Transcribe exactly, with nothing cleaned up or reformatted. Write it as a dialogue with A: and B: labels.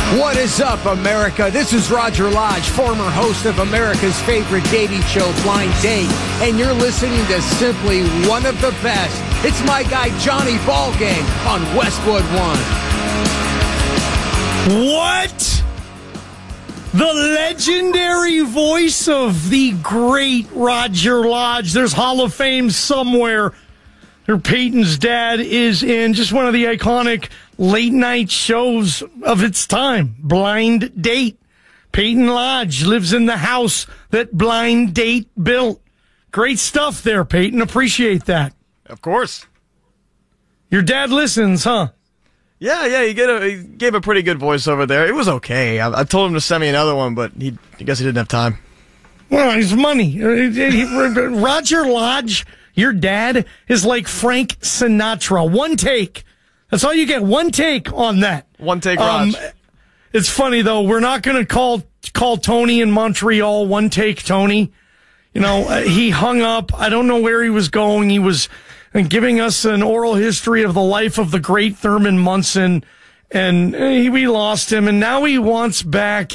A: What is up, America? This is Roger Lodge, former host of America's favorite dating show, Blind Date, and you're listening to simply one of the best. It's my guy, Johnny Ballgame, on Westwood One.
B: What? The legendary voice of the great Roger Lodge. There's Hall of Fame somewhere. Her Peyton's dad is in just one of the iconic late night shows of its time, Blind Date. Peyton Lodge lives in the house that Blind Date built. Great stuff there, Peyton. Appreciate that.
C: Of course.
B: Your dad listens, huh?
C: Yeah, yeah, he, get a, he gave a pretty good voice over there. It was okay. I, I told him to send me another one, but he, I guess he didn't have time.
B: Well, he's money. Roger Lodge, your dad, is like Frank Sinatra. One take. That's all you get. One take on that.
C: One take, Raj. Um,
B: it's funny, though. We're not going to call call Tony in Montreal one take Tony. You know, uh, he hung up. I don't know where he was going. He was giving us an oral history of the life of the great Thurman Munson, and uh, we lost him. And now he wants back